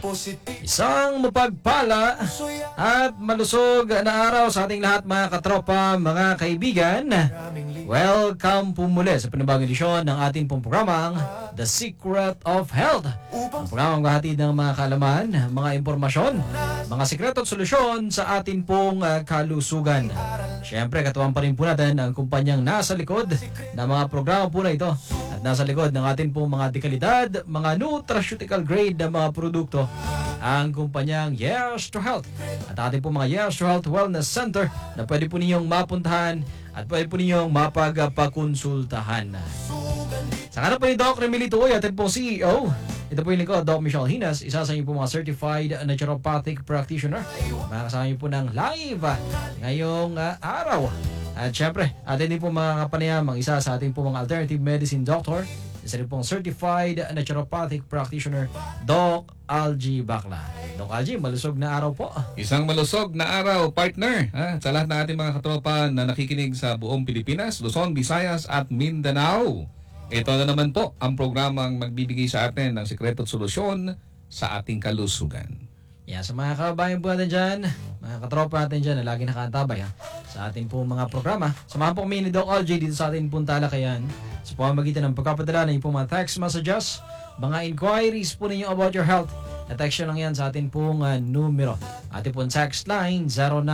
Isang mapagpala at malusog na araw sa ating lahat mga katropa, mga kaibigan. Welcome po muli sa panibagong edisyon ng ating pong programang The Secret of Health. Ang programang kahatid ng mga kaalaman, mga impormasyon, mga sikreto at solusyon sa ating pong kalusugan. Siyempre, katuwang pa rin po natin ang kumpanyang nasa likod ng mga programa po na ito at nasa likod ng ating pong mga dekalidad, mga nutraceutical grade na mga produkto, ang kumpanyang Yes to Health at ating pong mga Yes to Health Wellness Center na pwede po ninyong mapuntahan at pwede po ninyong mapagpakonsultahan. Sa kanan po ni Doc Remilito, ating pong CEO. Ito po yung lingkod, Doc Michelle Hinas, isa sa inyo po mga certified naturopathic practitioner. Makakasama niyo po ng live ngayong araw. At syempre, atin din po mga kapanayamang isa sa ating po mga alternative medicine doctor, isa rin pong certified naturopathic practitioner, Doc Algie Bacla. Doc Algie, malusog na araw po. Isang malusog na araw, partner. Sa lahat ng ating mga katropa na nakikinig sa buong Pilipinas, Luzon, Visayas at Mindanao. Ito na naman po ang programang magbibigay sa atin ng sikreto at solusyon sa ating kalusugan. Yan, sa mga kababayan po natin dyan, mga katropa natin dyan na lagi nakaantabay sa ating pong mga programa. Samahan po kami ni Doc Algie dito sa ating pong talakayan sa pamamagitan ng pagkapadala ng inyong mga text messages, mga inquiries po ninyo about your health. Na-text lang yan sa ating pong numero. Ating pong text line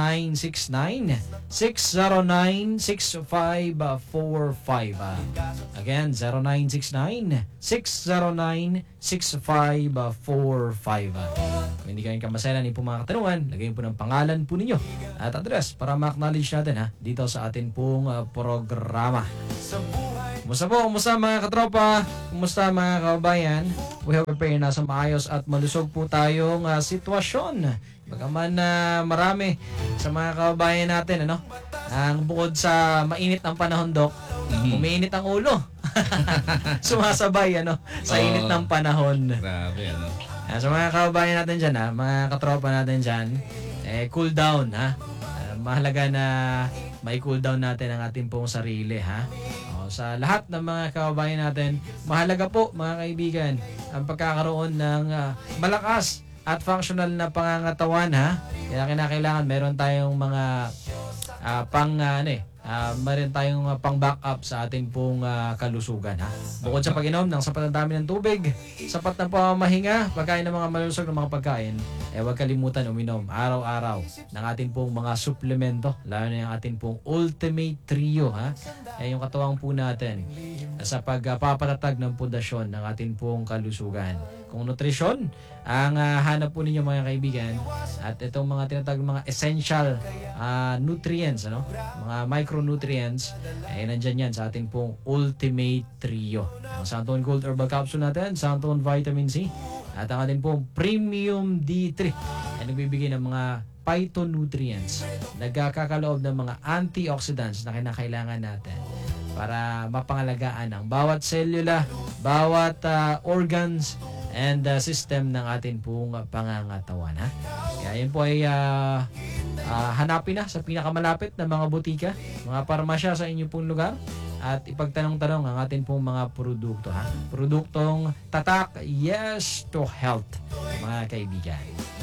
0969-609-6545. Again, 0969-609-6545. Kung hindi kayo kamaselan yung mga katanungan, lagyan po ng pangalan po ninyo at address para ma-acknowledge natin dito sa ating pong programa. Kumusta po? Kumusta mga katropa? Kumusta mga kababayan? We hope prepare na sa maayos at malusog po tayong sitwasyon. Bagaman marami sa mga kababayan natin, ang bukod sa mainit ang panahon, Dok, umiinit ang ulo. Sumasabay, sa init ng panahon. Grabe, Sa mga kababayan natin dyan, mga katropa natin dyan, cool down, mahalaga na may cool down natin ang ating pong sarili, sa lahat ng mga kababayan natin, mahalaga po mga kaibigan ang pagkakaroon ng malakas at functional na pangangatawan, Kaya kinakailangan meron tayong mga meron tayong pang backup sa ating pong kalusugan, Bukod sa pag-inom ng sapat na dami ng tubig, sapat na pamamahinga, pagkain ng mga malusog ng mga pagkain, huwag kalimutan uminom araw-araw ng ating pong mga suplemento, lalo na yung ating pong Ultimate Trio, yung katuwang po natin sa pagpapatatag ng pundasyon ng ating pong kalusugan. Kung nutrisyon ang hanap po ninyo mga kaibigan, at itong mga tinatawag mga essential nutrients, mga micronutrients, nandyan yan sa ating pong Ultimate Trio. Ang Santon Gold Herbal Capsule natin, Santon Vitamin C, at ang ating pong Premium D3 ay nagbibigay ng mga phytonutrients, nagkakakaloob ng mga antioxidants na kinakailangan natin para mapangalagaan ang bawat selula, bawat organs, and system ng ating pong pangangatawan, Kaya yun po ay hanapin na sa pinakamalapit na mga butika, mga parmasya sa inyong pong lugar, at ipagtanong-tanong ang ating pong mga produkto, Produktong tatak, Yes to Health, mga kaibigan.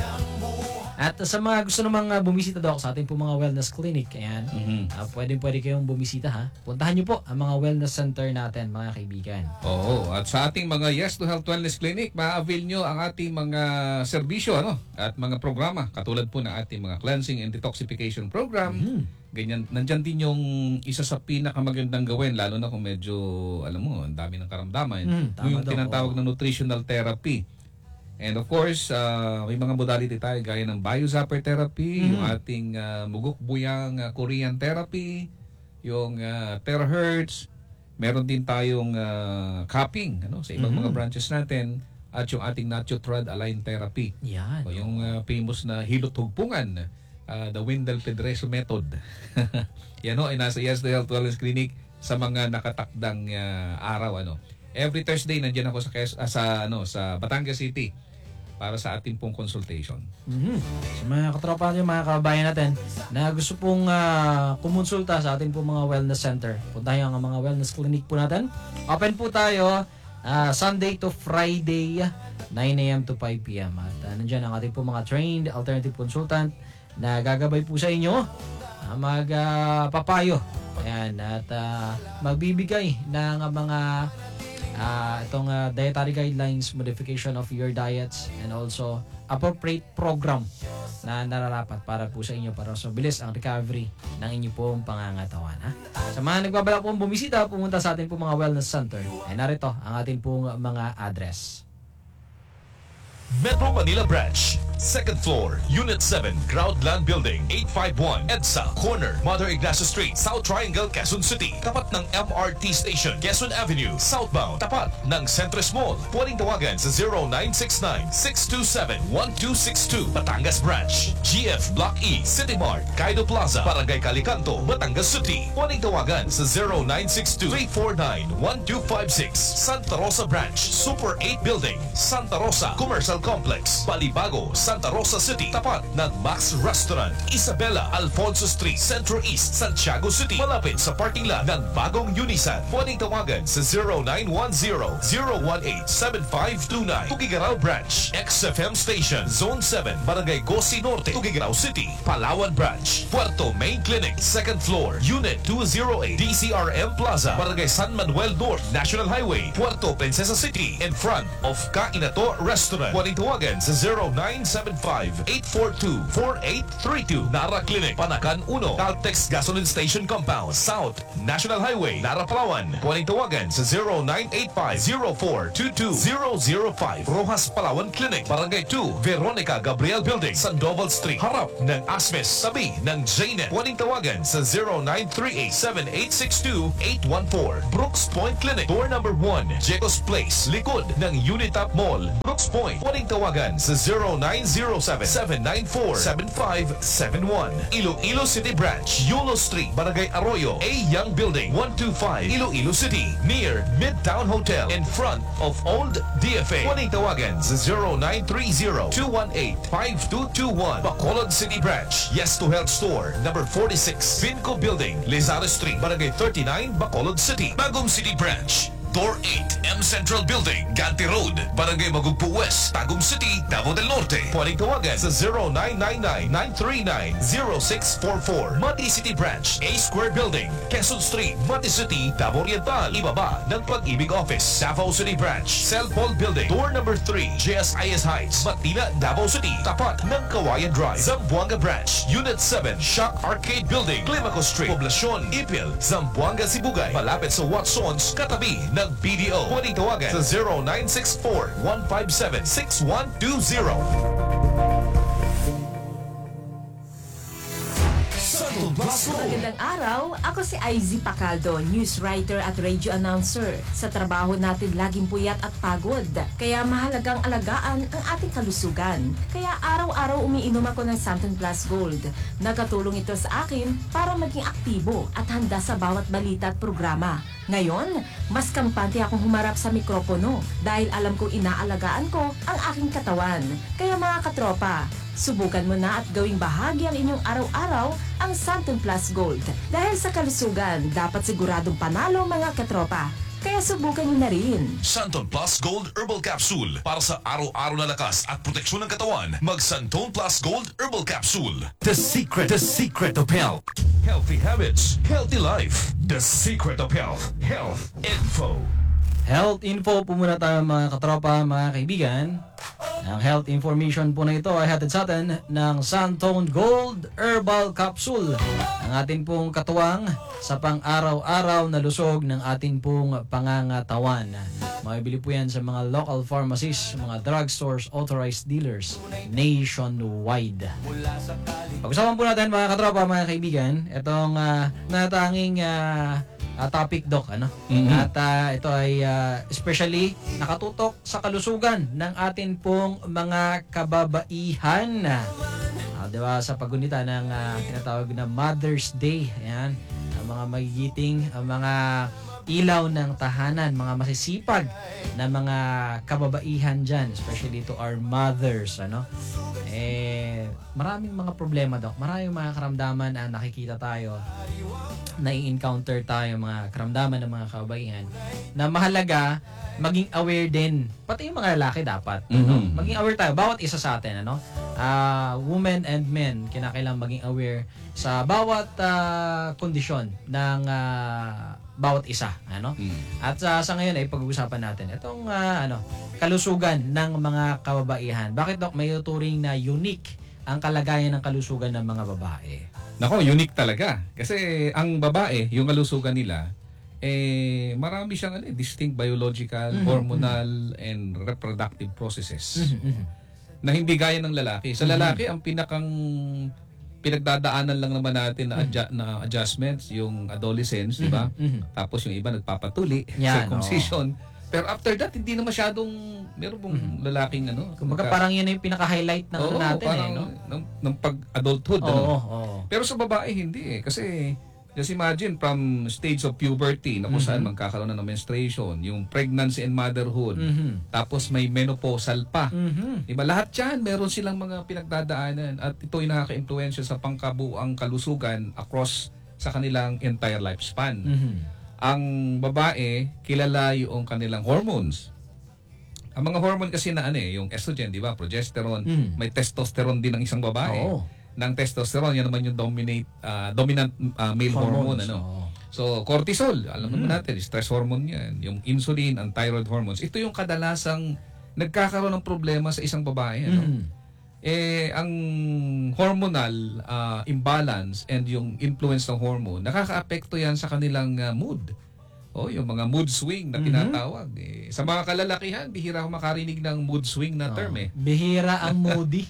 At sa mga gusto namang bumisita, Doc, sa ating po mga wellness clinic, ayan, pwede kayong bumisita, Puntahan nyo po ang mga wellness center natin, mga kaibigan. Oo, at sa ating mga Yes to Health Wellness Clinic, ma-avail nyo ang ating mga serbisyo, at mga programa, katulad po ng ating mga cleansing and detoxification program. Ganyan, nandyan din yung isa sa pinakamagandang gawin, lalo na kung medyo, alam mo, ang dami ng karamdaman. Yung tinatawag na nutritional therapy. And of course, may mga modality tayo gaya ng biozapper therapy, yung ating muguk-buyang Korean therapy, yung terahertz, meron din tayong cupping sa ibang mga branches natin, at yung ating Nachotrad Align Therapy. Yan. O yung famous na hilot-hugpungan, the Wendell Pedreso method. Yan ay nasa Yes to Health Wellness Clinic sa mga nakatakdang araw. Every Thursday nandiyan ako sa Batangas City para sa ating pong consultation. Sa mga katropa natin, mga kababayan natin na gusto pong kumonsulta sa ating pong mga wellness center, puntahan ang mga wellness clinic po natin. Open po tayo Sunday to Friday, 9 a.m. to 5 p.m. At nandiyan ang ating po mga trained alternative consultant na gagabay po sa inyo, magpapayo. Ayan, at magbibigay ng mga itong dietary guidelines, modification of your diets, and also appropriate program na nararapat para po sa inyo para sa bilis ang recovery ng inyo pong pangangatawan. Sa mga nagbabalak pong bumisita, pumunta sa atin pong mga wellness center, ay narito ang ating pong mga address. Metro Manila Branch, 2nd floor, Unit 7, Groundland Building, 851, EDSA, corner, Mother Ignacio Street, South Triangle, Quezon City. Tapat ng MRT Station, Quezon Avenue, southbound. Tapat ng Centris Mall. Pwedeng tawagan sa 0969-627-1262. Batangas Branch, GF Block E, City Mart, Kaido Plaza, Barangay Calicanto, Batangas City. Pwedeng tawagan sa 0962-349-1256. Santa Rosa Branch, Super 8 Building, Santa Rosa Commercial Complex, Balibago, Santa Rosa City, tapat ng Max Restaurant. Isabela, Alfonso Street, Centro East, Santiago City, malapit sa parking lot ng bagong Unisan. Pwedeng tawagan sa 0910-018-7529. Tugigaraw Branch, XFM Station, Zone 7, Barangay Gosi Norte, Tugigaraw City. Palawan Branch, Puerto Main Clinic, 2nd floor, Unit 208, DCRM Plaza, Barangay San Manuel North, National Highway, Puerto Princesa City, in front of Kainato Restaurant. Pwedeng tawagan sa 0975-842-4832. Nara Clinic, Panakan 1, Caltex Gasoline Station Compound, South National Highway, Nara Palawan. Pwedeng tawagan sa 0985-0422-005. Rojas Palawan Clinic, Barangay 2, Veronica Gabriel Building, Sandoval Street, harap ng Asmes, tabi ng JNet. Pwedeng tawagan sa 0938-7862-814. Brooks Point Clinic, door number 1, Jecos Place, likod ng Unitap Mall, Brooks Point. Pwedeng tawagan sa 0907-794-7571. Iloilo City Branch, Yulo Street, Barangay Arroyo, A. Young Building, 125, Iloilo City, near Midtown Hotel, in front of Old DFA. Pwedeng tawagan sa 0930-218-5221. Bacolod City Branch, Yes to Health Store, number 46, Vinco Building, Lizardo Street, Barangay 39, Bacolod City. Bagong City Branch, Door 8, M Central Building, Ganti Road, Barangay Magugpo West, Tagum City, Davao del Norte. Pwedeng tawagan sa 0999-939-0644. Mati City Branch, A Square Building, Quezon Street, Mati City, Davao Oriental, ibaba ng Pag-ibig Office. Davao City Branch, Cellpol Building, door number 3, JSIS Heights, Matina, Davao City, tapat ng Kawayan Drive. Zamboanga Branch, Unit 7, Shock Arcade Building, Climaco Street, Poblacion, Ipil, Zamboanga, Sibugay, malapit sa Watsons, katabi ng BDO. Pwedeng tawagan sa 0964-157-6120. Magandang araw, ako si Izzy Pacaldo, news writer at radio announcer. Sa trabaho natin laging puyat at pagod, kaya mahalagang alagaan ang ating kalusugan. Kaya araw-araw umiinom ako ng Santon Plus Gold. Nagkatulong ito sa akin para maging aktibo at handa sa bawat balita at programa. Ngayon, mas kampante akong humarap sa mikropono dahil alam kong inaalagaan ko ang aking katawan. Kaya mga katropa, subukan mo na at gawing bahagi ang inyong araw-araw ang Santon Plus Gold. Dahil sa kalusugan, dapat siguradong panalo mga katropa. Kaya subukan nyo na rin. Santon Plus Gold Herbal Capsule. Para sa araw-araw na lakas at proteksyon ng katawan, mag Santon Plus Gold Herbal Capsule. The secret of health. Healthy habits, healthy life. The secret of health. Health Info. Health info po muna tayo mga katropa, mga kaibigan. Ang health information po na ito ay hatid sa atin ng Santon Gold Herbal Capsule. Ang atin pong katuwang sa pang-araw-araw na lusog ng atin pong pangangatawan. Makibili po yan sa mga local pharmacies, mga drugstores, authorized dealers nationwide. Pag-usapan po natin mga katropa, mga kaibigan, itong natanging topic, Doc, ano? At ito ay especially nakatutok sa kalusugan ng atin pong mga kababaihan. Diba, sa pagunita ng tinatawag na Mother's Day. Ayan, ang mga magigiting, ang mga ilaw ng tahanan, mga masisipag na mga kababaihan dyan, especially to our mothers, ano? Maraming mga problema, Doc. Maraming mga karamdaman na nakikita tayo, nai-encounter tayo, mga karamdaman ng mga kababaihan, na mahalaga maging aware din. Pati yung mga lalaki dapat. Ano? Maging aware tayo, bawat isa sa atin. Ano? Women and men, kinakailangan maging aware sa bawat kondisyon ng bawat isa. Ano? At sa ngayon ay pag-uusapan natin itong kalusugan ng mga kababaihan. Bakit, Doc, may turing na unique ang kalagayan ng kalusugan ng mga babae? Nako, unique talaga. Kasi ang babae, yung kalusugan nila, marami siyang distinct biological, hormonal, and reproductive processes na hindi gaya ng lalaki. Sa lalaki, ang pinagdadaanan lang naman natin na adjustments, yung adolescence, di ba? Tapos yung iba nagpapatuli, circumcision. Pero after that, hindi na masyadong meron pong lalaking Kumbaga parang yun yung pinaka-highlight ng natin parang, ng pag-adulthood. Pero sa babae, hindi Kasi just imagine from stage of puberty na kung saan magkakaroon na ng menstruation, yung pregnancy and motherhood, tapos may menopausal pa. Diba? Lahat yan, meron silang mga pinagdadaanan at ito ay nakaka-influensya sa pangkabuang kalusugan across sa kanilang entire lifespan. Ang babae, kilala yung kanilang hormones. Ang mga hormone kasi na yung estrogen, di ba? Progesterone, may testosterone din ng isang babae. Ng testosterone, yan naman yung dominant male hormone. So, cortisol, alam naman natin, stress hormone yan. Yung insulin, ang thyroid hormones. Ito yung kadalasang nagkakaroon ng problema sa isang babae. Ang hormonal imbalance and yung influence ng hormone, nakaka-apekto yan sa kanilang mood. Yung mga mood swing na tinatawag. Sa mga kalalakihan, bihira ako makarinig ng mood swing na term. Bihira ang moody.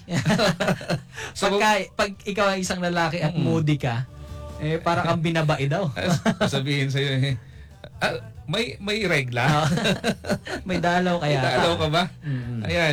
So, pag ikaw ay isang lalaki at moody ka, parang kang binabai daw. Sabihin sa'yo, may regla? May dalaw kaya. May dalaw ka ba? Ayan.